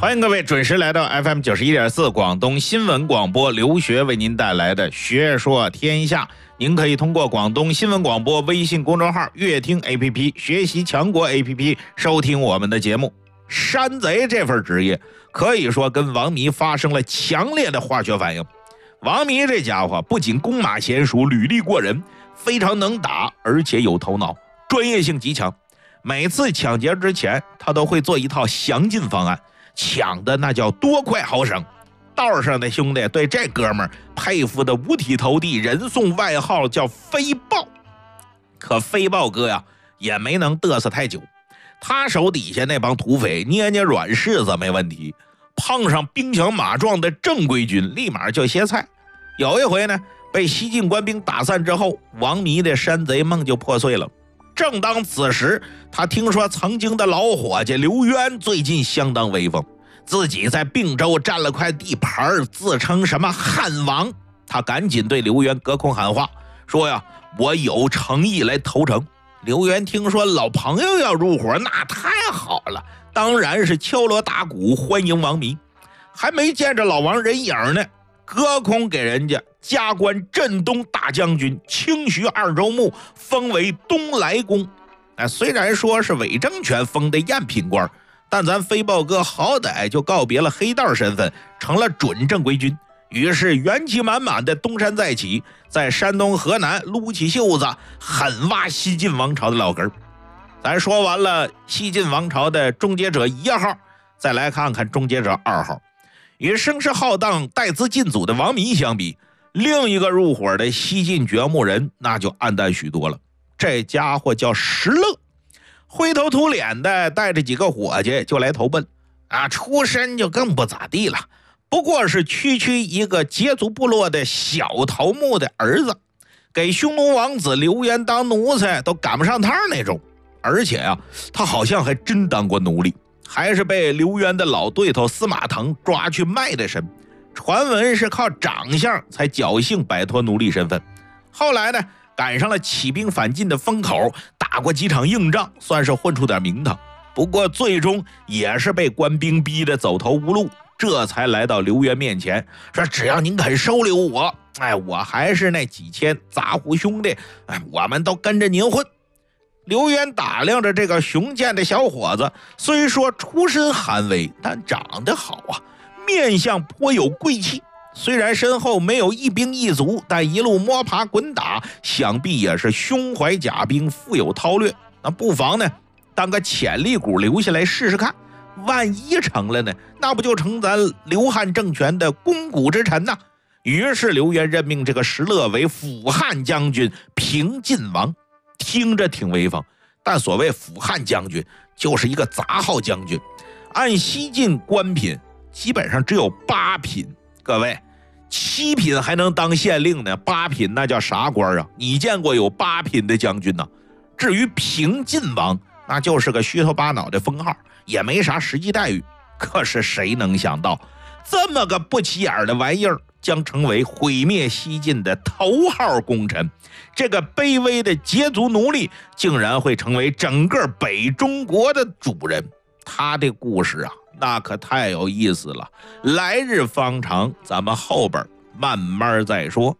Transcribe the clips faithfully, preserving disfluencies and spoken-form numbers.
欢迎各位准时来到 F M 九十一点四 广东新闻广播，刘学为您带来的学说天下。您可以通过广东新闻广播微信公众号、乐听 A P P、学习强国 A P P 收听我们的节目。山贼这份职业可以说跟王弥发生了强烈的化学反应。王弥这家伙不仅弓马娴熟，履历过人，非常能打，而且有头脑，专业性极强。每次抢劫之前，他都会做一套详尽方案，抢的那叫多快好省。道上的兄弟对这哥们儿佩服的五体投地，人送外号叫飞豹。可飞豹哥呀也没能嘚瑟太久，他手底下那帮土匪捏捏软柿子没问题，碰上兵强马壮的正规军立马就歇菜。有一回呢，被西晋官兵打散之后，王弥的山贼梦就破碎了。正当此时，他听说曾经的老伙计刘渊最近相当威风，自己在并州占了块地盘，自称什么汉王。他赶紧对刘渊隔空喊话，说呀，我有诚意来投诚。刘渊听说老朋友要入伙，那太好了，当然是敲锣打鼓欢迎王弥。还没见着老王人影呢，隔空给人家加官镇东大将军，清徐二州牧，封为东莱公。哎，虽然说是伪政权封的赝品官，但咱飞豹哥好歹就告别了黑道身份，成了准正规军。于是元气满满的东山再起，在山东河南撸起袖子，狠挖西晋王朝的老根。咱说完了西晋王朝的终结者一号，再来看看终结者二号。与声势浩荡带资进组的王弥相比，另一个入伙的西晋掘墓人那就暗淡许多了。这家伙叫石勒，灰头土脸的带着几个伙计就来投奔啊，出身就更不咋地了，不过是区区一个羯族部落的小头目的儿子，给匈奴王子刘渊当奴才都赶不上趟那种。而且啊，他好像还真当过奴隶，还是被刘渊的老对头司马腾抓去卖的身，传闻是靠长相才侥幸摆脱奴隶身份。后来呢，赶上了起兵反晋的风口，打过几场硬仗，算是混出点名堂。不过最终也是被官兵逼得走投无路，这才来到刘渊面前，说只要您肯收留我，哎，我还是那几千杂胡兄弟，哎，我们都跟着您混。刘渊打量着这个雄健的小伙子，虽说出身寒微，但长得好啊，面相颇有贵气。虽然身后没有一兵一卒，但一路摸爬滚打，想必也是胸怀甲兵，富有韬略。那不妨呢，当个潜力股留下来试试看，万一成了呢，那不就成咱刘汉政权的肱骨之臣呢？于是刘渊任命这个石勒为辅汉将军、平晋王。听着挺威风，但所谓辅汉将军就是一个杂号将军，按西晋官品基本上只有八品。各位，七品还能当县令呢，八品那叫啥官啊？你见过有八品的将军呢？至于平晋王，那就是个虚头巴脑的封号，也没啥实际待遇。可是谁能想到，这么个不起眼的玩意儿将成为毁灭西晋的头号功臣。这个卑微的羯族奴隶竟然会成为整个北中国的主人。他的故事啊，那可太有意思了，来日方长，咱们后边慢慢再说。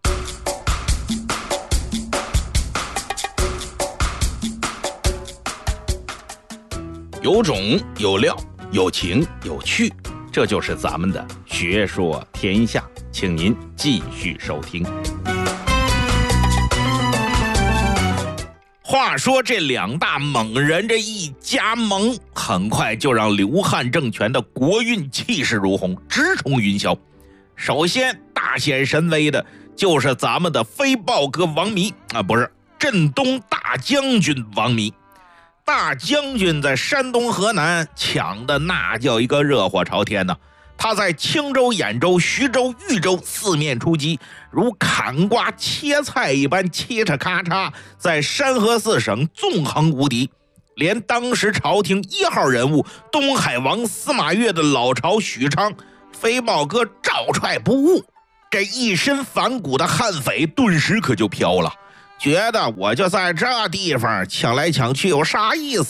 有种有料，有情有趣，这就是咱们的学说天下，请您继续收听。话说这两大猛人这一加盟，很快就让刘汉政权的国运气势如虹，直冲云霄。首先大显神威的就是咱们的飞豹哥王弥啊，不是镇东大将军王弥。大将军在山东河南抢的那叫一个热火朝天呢。他在青州、兖州、徐州、豫州四面出击，如砍瓜切菜一般，切嚓咔嚓，在山河四省纵横无敌。连当时朝廷一号人物东海王司马越的老巢许昌，飞豹哥照踹不误。这一身反骨的悍匪顿时可就飘了，觉得我就在这地方抢来抢去有啥意思？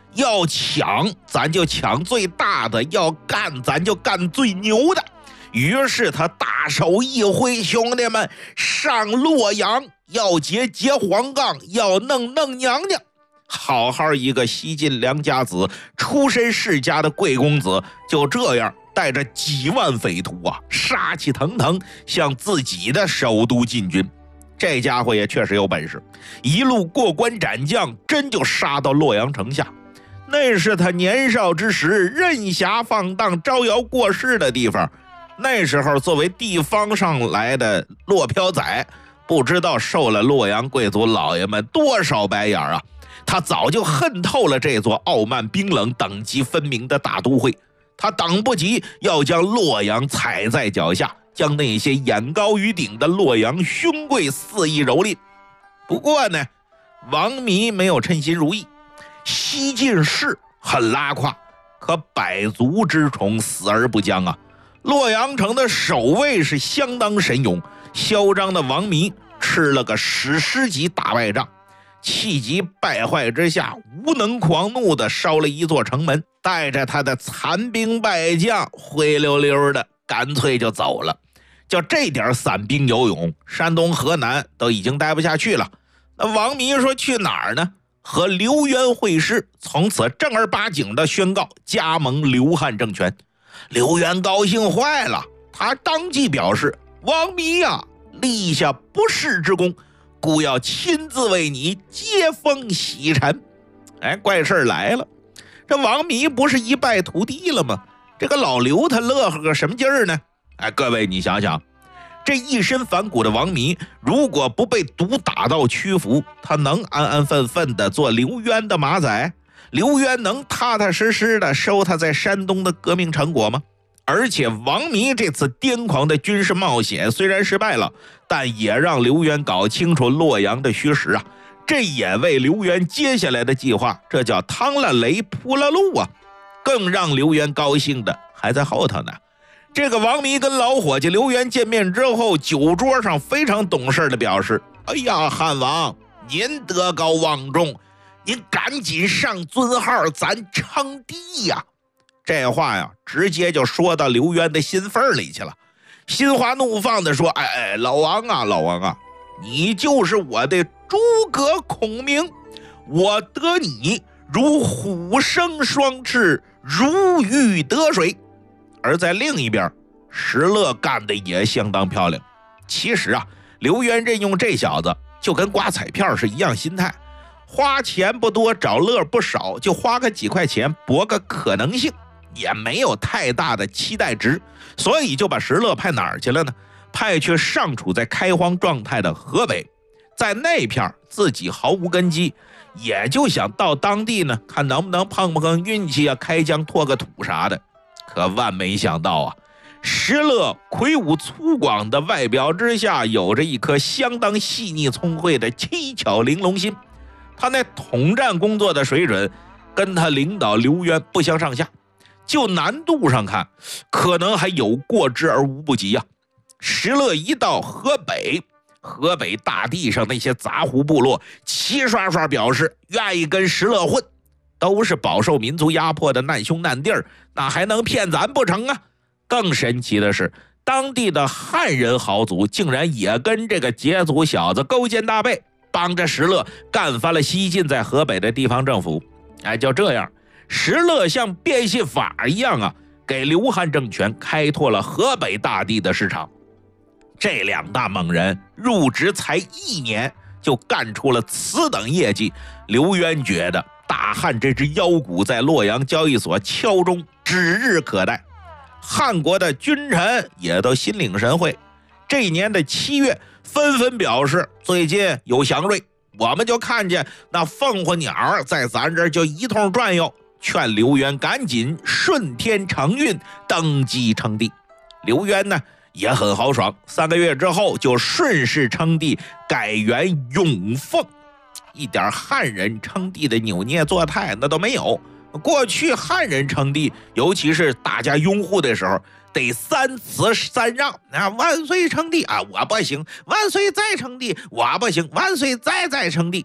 要抢咱就抢最大的，要干咱就干最牛的。于是他大手一挥，兄弟们上洛阳，要结结黄杠，要弄弄娘娘。好好一个西晋良家子，出身世家的贵公子，就这样带着几万匪徒啊，杀气腾腾向自己的首都进军。这家伙也确实有本事，一路过关斩将，真就杀到洛阳城下。那是他年少之时任侠放荡、招摇过市的地方。那时候作为地方上来的洛飘仔，不知道受了洛阳贵族老爷们多少白眼啊！他早就恨透了这座傲慢冰冷、等级分明的大都会，他等不及要将洛阳踩在脚下，将那些眼高于顶的洛阳兄贵肆意蹂躏。不过呢，王弥没有称心如意。西晋士很拉胯，可百足之虫死而不僵啊！洛阳城的守卫是相当神勇，嚣张的王弥吃了个史诗级大败仗，气急败坏之下，无能狂怒地烧了一座城门，带着他的残兵败将灰溜溜的干脆就走了。就这点散兵游勇，山东河南都已经待不下去了。那王弥说去哪儿呢？和刘渊会师，从此正儿八经的宣告加盟刘汉政权。刘渊高兴坏了，他当即表示：王弥呀、啊，立下不世之功，故要亲自为你接风洗尘。哎，怪事来了，这王弥不是一败涂地了吗？这个老刘他乐呵个什么劲儿呢？哎，各位你想想，这一身反骨的王弥，如果不被毒打到屈服，他能安安分分的做刘渊的马仔？刘渊能踏踏实实的收他在山东的革命成果吗？而且王弥这次癫狂的军事冒险虽然失败了，但也让刘渊搞清楚洛阳的虚实啊！这也为刘渊接下来的计划，这叫趟了雷铺了路啊！更让刘渊高兴的还在后头呢。这个王弥跟老伙计刘渊见面之后，酒桌上非常懂事的表示：哎呀，汉王您德高望重，您赶紧上尊号，咱称帝呀！这话呀，直接就说到刘渊的心缝里去了，心花怒放的说：哎哎，老王啊，老王啊，你就是我的诸葛孔明，我得你如虎生双翅，如鱼得水。而在另一边，石勒干的也相当漂亮。其实啊，刘渊任用这小子就跟刮彩票是一样心态，花钱不多，找乐不少，就花个几块钱博个可能性，也没有太大的期待值，所以就把石勒派哪儿去了呢？派去尚处在开荒状态的河北，在那片自己毫无根基，也就想到当地呢，看能不能碰碰运气啊，开疆拓个土啥的。可万没想到啊，石勒魁梧粗犷的外表之下，有着一颗相当细腻聪慧的七巧玲珑心。他那统战工作的水准，跟他领导刘渊不相上下。就难度上看，可能还有过之而无不及呀、啊。石勒一到河北，河北大地上那些杂胡部落齐刷刷表示愿意跟石勒混，都是饱受民族压迫的难兄难弟儿，那还能骗咱不成啊？更神奇的是，当地的汉人豪族竟然也跟这个羯族小子勾肩搭背，帮着石勒干翻了西晋在河北的地方政府。哎，就这样，石勒像变戏法一样啊，给刘汉政权开拓了河北大地的市场。这两大猛人入职才一年，就干出了此等业绩。刘渊觉得大汉这只妖股在洛阳交易所敲钟指日可待。汉国的君臣也都心领神会，这一年的七月纷纷表示最近有祥瑞，我们就看见那凤凰鸟在咱这儿就一通转悠，劝刘渊赶紧顺天承运登基称帝。刘渊呢也很豪爽，三个月之后就顺势称帝，改元永凤，一点汉人称帝的扭捏作态那都没有。过去汉人称帝，尤其是大家拥护的时候，得三辞三让啊，万岁称帝啊，我不行；万岁再称帝，我不行；万岁再再称帝。